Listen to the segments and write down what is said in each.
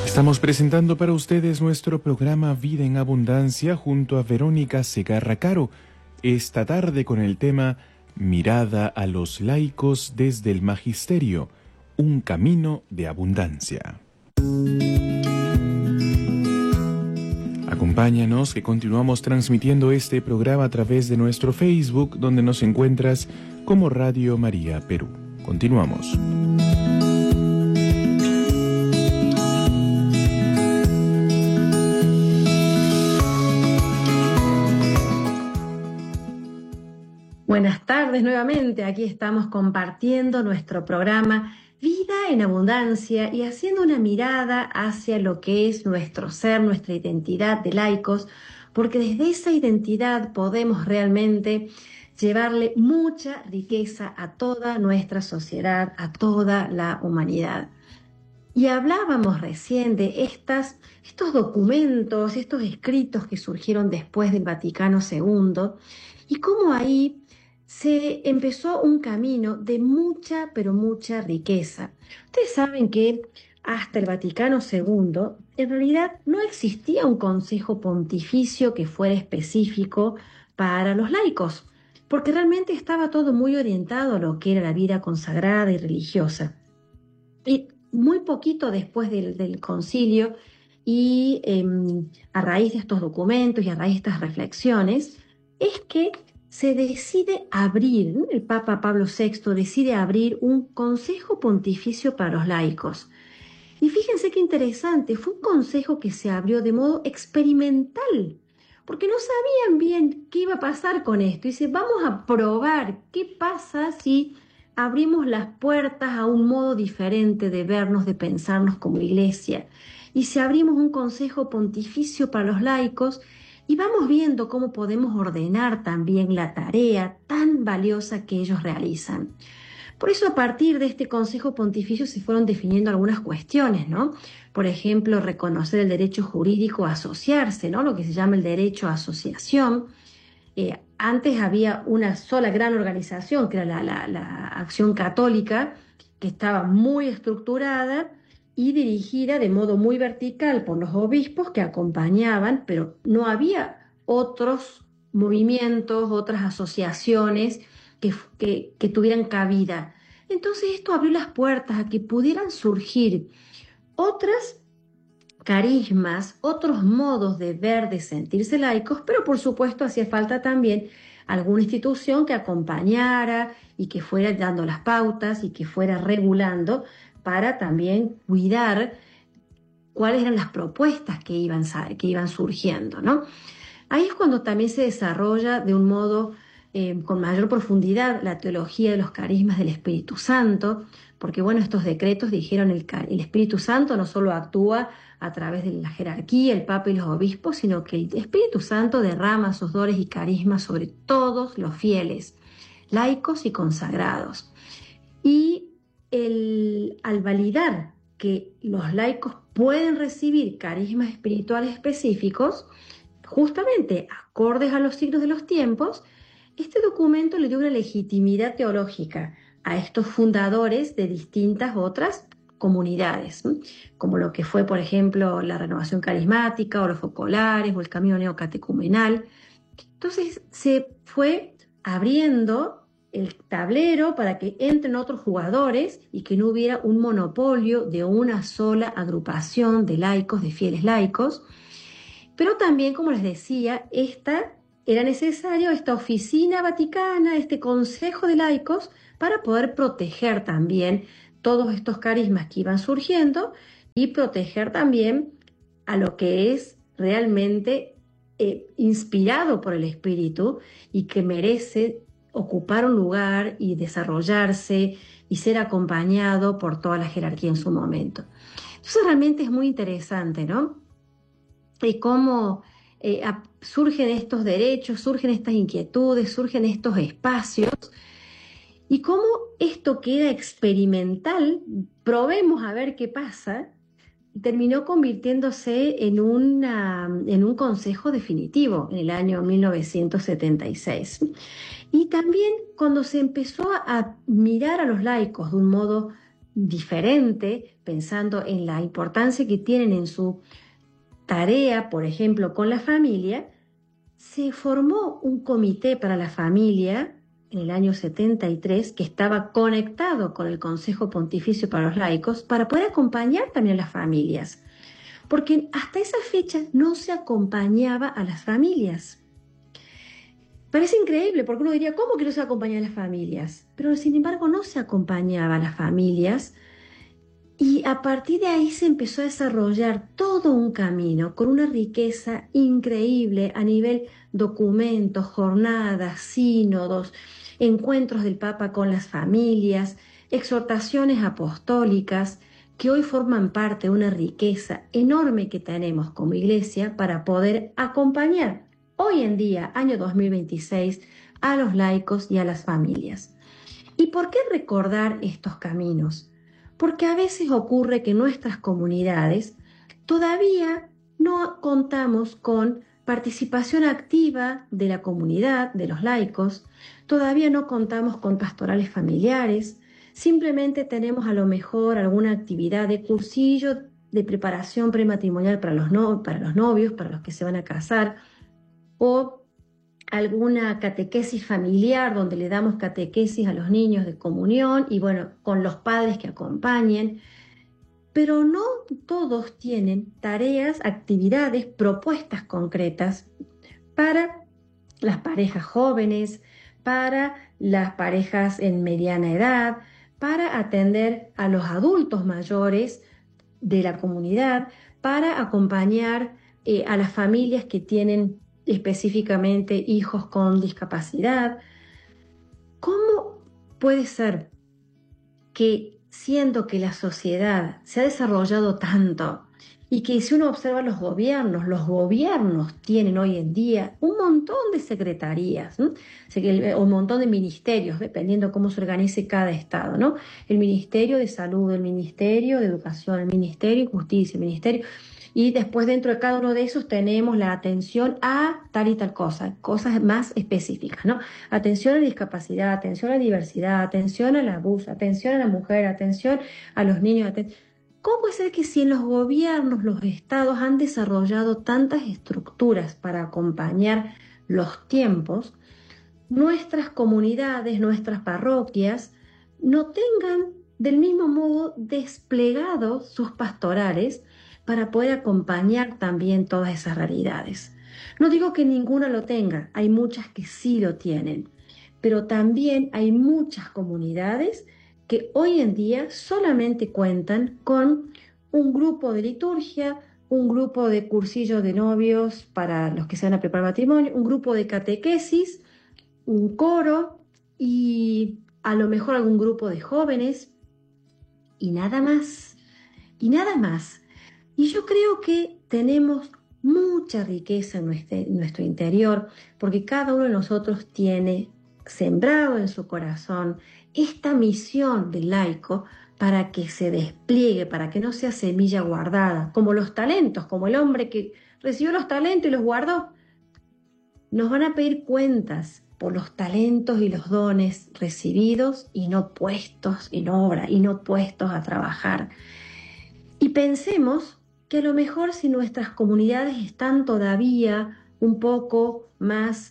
Estamos presentando para ustedes nuestro programa Vida en Abundancia junto a Verónica Segarra Caro, esta tarde con el tema Mirada a los laicos desde el Magisterio, un camino de abundancia. Acompáñanos que continuamos transmitiendo este programa a través de nuestro Facebook, donde nos encuentras como Radio María Perú. Continuamos. Buenas tardes nuevamente, aquí estamos compartiendo nuestro programa Vida en Abundancia y haciendo una mirada hacia lo que es nuestro ser, nuestra identidad de laicos, porque desde esa identidad podemos realmente llevarle mucha riqueza a toda nuestra sociedad, a toda la humanidad. Y hablábamos recién de estos documentos, estos escritos que surgieron después del Vaticano II y cómo ahí se empezó un camino de mucha, pero mucha riqueza. Ustedes saben que hasta el Vaticano II, en realidad no existía un consejo pontificio que fuera específico para los laicos, porque realmente estaba todo muy orientado a lo que era la vida consagrada y religiosa. Y muy poquito después del concilio y a raíz de estos documentos y a raíz de estas reflexiones, es que se decide abrir, ¿no? El Papa Pablo VI decide abrir un consejo pontificio para los laicos. Y fíjense qué interesante, fue un consejo que se abrió de modo experimental, porque no sabían bien qué iba a pasar con esto. Y dice, vamos a probar qué pasa si abrimos las puertas a un modo diferente de vernos, de pensarnos como iglesia. Y si abrimos un consejo pontificio para los laicos, y vamos viendo cómo podemos ordenar también la tarea tan valiosa que ellos realizan. Por eso a partir de este Consejo Pontificio se fueron definiendo algunas cuestiones, ¿no? Por ejemplo, reconocer el derecho jurídico a asociarse, ¿no? Lo que se llama el derecho a asociación. Antes había una sola gran organización, que era la Acción Católica, que estaba muy estructurada y dirigida de modo muy vertical por los obispos que acompañaban, pero no había otros movimientos, otras asociaciones que tuvieran cabida. Entonces esto abrió las puertas a que pudieran surgir otras carismas, otros modos de ver, de sentirse laicos, pero por supuesto hacía falta también alguna institución que acompañara y que fuera dando las pautas y que fuera regulando para también cuidar cuáles eran las propuestas que iban surgiendo, ¿no? Ahí es cuando también se desarrolla de un modo con mayor profundidad la teología de los carismas del Espíritu Santo, porque bueno, estos decretos dijeron el Espíritu Santo no solo actúa a través de la jerarquía, el Papa y los obispos, sino que el Espíritu Santo derrama sus dones y carismas sobre todos los fieles, laicos y consagrados. Y al validar que los laicos pueden recibir carismas espirituales específicos, justamente acordes a los signos de los tiempos, este documento le dio una legitimidad teológica a estos fundadores de distintas otras comunidades, ¿sí? Como lo que fue, por ejemplo, la renovación carismática, o los focolares, o el camino neocatecumenal. Entonces se fue abriendo el tablero para que entren otros jugadores y que no hubiera un monopolio de una sola agrupación de laicos, de fieles laicos. Pero también, como les decía, era necesario esta oficina vaticana, este consejo de laicos, para poder proteger también todos estos carismas que iban surgiendo y proteger también a lo que es realmente inspirado por el Espíritu y que merece ocupar un lugar y desarrollarse y ser acompañado por toda la jerarquía en su momento. Entonces realmente es muy interesante, ¿no? Y cómo surgen estos derechos, surgen estas inquietudes, surgen estos espacios y cómo esto queda experimental, probemos a ver qué pasa, terminó convirtiéndose en un consejo definitivo en el año 1976. Y también cuando se empezó a mirar a los laicos de un modo diferente, pensando en la importancia que tienen en su tarea, por ejemplo, con la familia, se formó un comité para la familia en el año 73 que estaba conectado con el Consejo Pontificio para los Laicos para poder acompañar también a las familias, porque hasta esa fecha no se acompañaba a las familias. Parece increíble, porque uno diría, ¿cómo que no se acompaña a las familias? Pero sin embargo no se acompañaba a las familias, y a partir de ahí se empezó a desarrollar todo un camino con una riqueza increíble a nivel documentos, jornadas, sínodos, encuentros del Papa con las familias, exhortaciones apostólicas que hoy forman parte de una riqueza enorme que tenemos como Iglesia para poder acompañar hoy en día, año 2026, a los laicos y a las familias. ¿Y por qué recordar estos caminos? Porque a veces ocurre que en nuestras comunidades todavía no contamos con participación activa de la comunidad, de los laicos, todavía no contamos con pastorales familiares, simplemente tenemos a lo mejor alguna actividad de cursillo, de preparación prematrimonial para los novios, para los que se van a casar, o alguna catequesis familiar donde le damos catequesis a los niños de comunión y bueno, con los padres que acompañen, pero no todos tienen tareas, actividades, propuestas concretas para las parejas jóvenes, para las parejas en mediana edad, para atender a los adultos mayores de la comunidad, para acompañar a las familias que tienen específicamente hijos con discapacidad. ¿Cómo puede ser que, siendo que la sociedad se ha desarrollado tanto y que si uno observa los gobiernos tienen hoy en día un montón de secretarías, ¿no? Un montón de ministerios, dependiendo cómo se organice cada estado, ¿no? El Ministerio de Salud, el Ministerio de Educación, el Ministerio de Justicia, el Ministerio... Y después dentro de cada uno de esos tenemos la atención a tal y tal cosa, cosas más específicas, ¿no? Atención a la discapacidad, atención a la diversidad, atención al abuso, atención a la mujer, atención a los niños. ¿Cómo puede ser que si en los gobiernos, los estados han desarrollado tantas estructuras para acompañar los tiempos, nuestras comunidades, nuestras parroquias, no tengan del mismo modo desplegados sus pastorales para poder acompañar también todas esas realidades? No digo que ninguna lo tenga, hay muchas que sí lo tienen, pero también hay muchas comunidades que hoy en día solamente cuentan con un grupo de liturgia, un grupo de cursillo de novios para los que se van a preparar matrimonio, un grupo de catequesis, un coro y a lo mejor algún grupo de jóvenes y nada más, y nada más. Y yo creo que tenemos mucha riqueza en nuestro interior, porque cada uno de nosotros tiene sembrado en su corazón esta misión del laico para que se despliegue, para que no sea semilla guardada, como los talentos, como el hombre que recibió los talentos y los guardó. Nos van a pedir cuentas por los talentos y los dones recibidos y no puestos en obra, y no puestos a trabajar. Y pensemos que a lo mejor si nuestras comunidades están todavía un poco más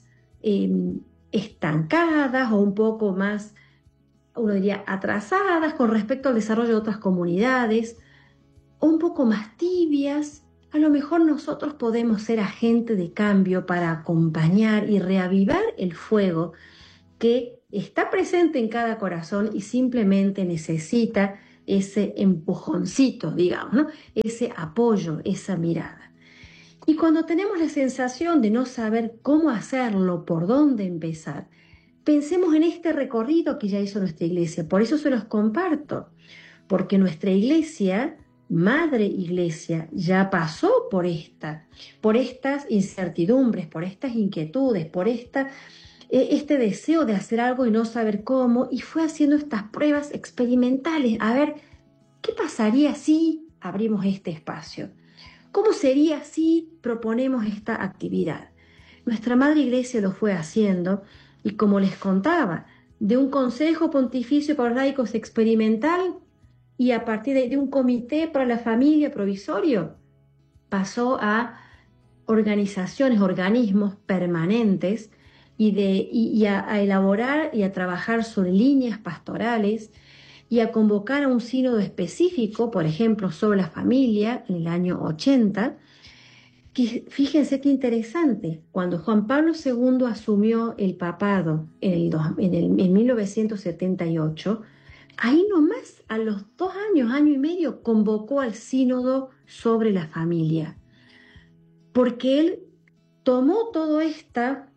estancadas o un poco más, uno diría, atrasadas con respecto al desarrollo de otras comunidades, o un poco más tibias, a lo mejor nosotros podemos ser agentes de cambio para acompañar y reavivar el fuego que está presente en cada corazón y simplemente necesita ese empujoncito, digamos, ¿no? Ese apoyo, esa mirada. Y cuando tenemos la sensación de no saber cómo hacerlo, por dónde empezar, pensemos en este recorrido que ya hizo nuestra iglesia. Por eso se los comparto, porque nuestra iglesia, Madre Iglesia, ya pasó por estas incertidumbres, por estas inquietudes, por este deseo de hacer algo y no saber cómo, y fue haciendo estas pruebas experimentales. A ver, ¿qué pasaría si abrimos este espacio? ¿Cómo sería si proponemos esta actividad? Nuestra Madre Iglesia lo fue haciendo, y como les contaba, de un consejo pontificio para los laicos experimental y a partir de un comité para la familia provisorio pasó a organizaciones, organismos permanentes a elaborar y a trabajar sobre líneas pastorales y a convocar a un sínodo específico, por ejemplo, sobre la familia en el año 80. Fíjense qué interesante, cuando Juan Pablo II asumió el papado en 1978, ahí nomás, a los 2 años, año y medio, convocó al sínodo sobre la familia, porque él tomó toda esta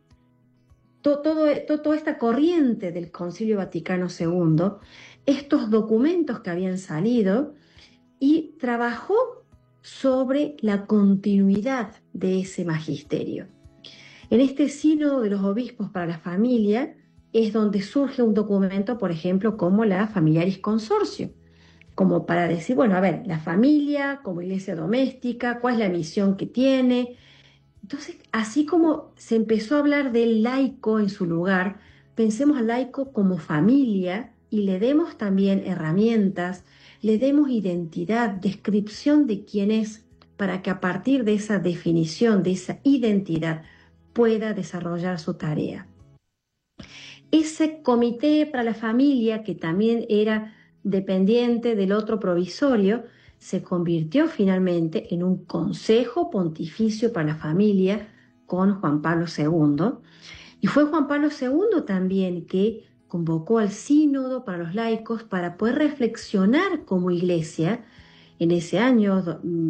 corriente del Concilio Vaticano II, estos documentos que habían salido, y trabajó sobre la continuidad de ese magisterio. En este sínodo de los obispos para la familia es donde surge un documento, por ejemplo, como la Familiaris Consortio, como para decir, bueno, a ver, la familia como iglesia doméstica, cuál es la misión que tiene. Entonces, así como se empezó a hablar del laico en su lugar, pensemos al laico como familia y le demos también herramientas, le demos identidad, descripción de quién es, para que a partir de esa definición, de esa identidad, pueda desarrollar su tarea. Ese comité para la familia, que también era dependiente del otro provisorio, se convirtió finalmente en un Consejo Pontificio para la Familia con Juan Pablo II. Y fue Juan Pablo II también que convocó al Sínodo para los laicos para poder reflexionar como iglesia en ese año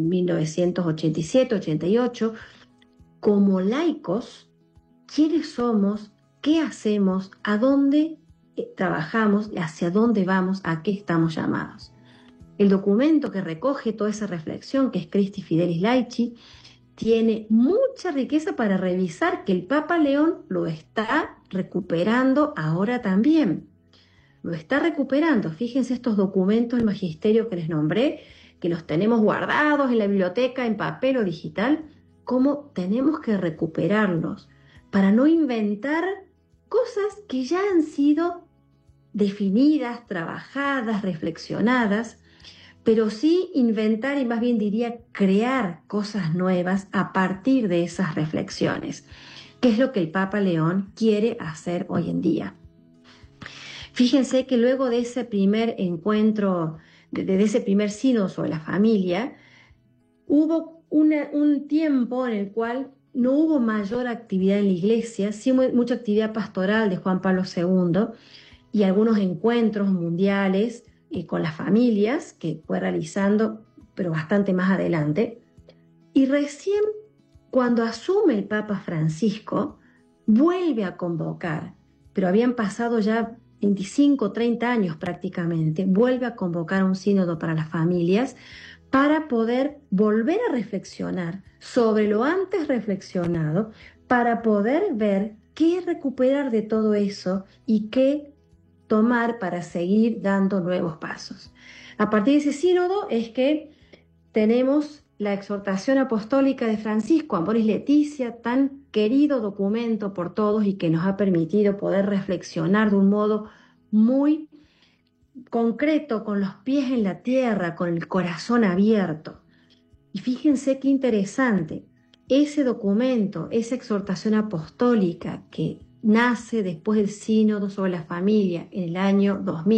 1987-88, como laicos, quiénes somos, qué hacemos, a dónde trabajamos, hacia dónde vamos, a qué estamos llamados. El documento que recoge toda esa reflexión, que es Christi Fidelis Laici, tiene mucha riqueza para revisar, que el Papa León lo está recuperando ahora también. Lo está recuperando. Fíjense estos documentos del magisterio que les nombré, que los tenemos guardados en la biblioteca en papel o digital, cómo tenemos que recuperarlos para no inventar cosas que ya han sido definidas, trabajadas, reflexionadas, pero sí inventar, y más bien diría crear cosas nuevas a partir de esas reflexiones, que es lo que el Papa León quiere hacer hoy en día. Fíjense que luego de ese primer encuentro, de ese primer sínodo sobre la familia, hubo un tiempo en el cual no hubo mayor actividad en la iglesia, sí mucha actividad pastoral de Juan Pablo II y algunos encuentros mundiales con las familias que fue realizando, pero bastante más adelante. Y recién cuando asume el Papa Francisco, vuelve a convocar, pero habían pasado ya 25, 30 años prácticamente, vuelve a convocar un sínodo para las familias para poder volver a reflexionar sobre lo antes reflexionado, para poder ver qué recuperar de todo eso y qué tomar para seguir dando nuevos pasos. A partir de ese sínodo es que tenemos la exhortación apostólica de Francisco, Amoris Laetitia, tan querido documento por todos y que nos ha permitido poder reflexionar de un modo muy concreto, con los pies en la tierra, con el corazón abierto. Y fíjense qué interesante, ese documento, esa exhortación apostólica que nace después del sínodo sobre la familia en el año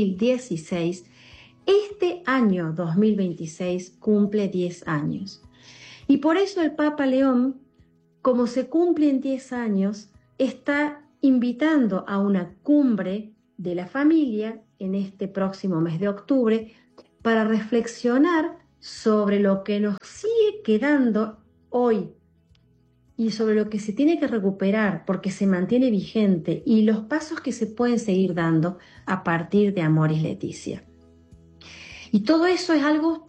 2016, este año 2026 cumple 10 años. Y por eso el Papa León, como se cumplen 10 años, está invitando a una cumbre de la familia en este próximo mes de octubre para reflexionar sobre lo que nos sigue quedando hoy y sobre lo que se tiene que recuperar porque se mantiene vigente y los pasos que se pueden seguir dando a partir de Amoris Laetitia. Y todo eso es algo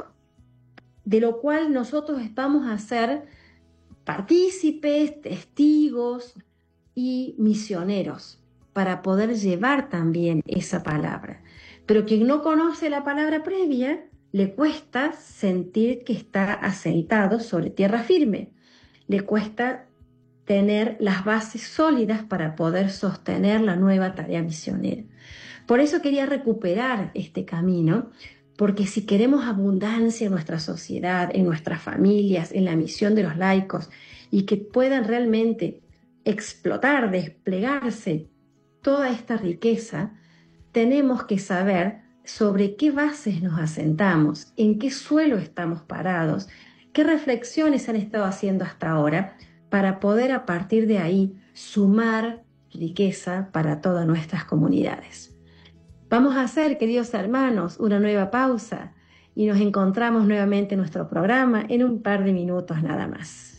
de lo cual nosotros vamos a ser partícipes, testigos y misioneros para poder llevar también esa palabra. Pero quien no conoce la palabra previa, le cuesta sentir que está asentado sobre tierra firme. Le cuesta tener las bases sólidas para poder sostener la nueva tarea misionera. Por eso quería recuperar este camino, Porque si queremos abundancia en nuestra sociedad, en nuestras familias, en la misión de los laicos, y que puedan realmente explotar, desplegarse toda esta riqueza, tenemos que saber sobre qué bases nos asentamos, en qué suelo estamos parados, qué reflexiones han estado haciendo hasta ahora para poder a partir de ahí sumar riqueza para todas nuestras comunidades. Vamos a hacer, queridos hermanos, una nueva pausa y nos encontramos nuevamente en nuestro programa en un par de minutos nada más.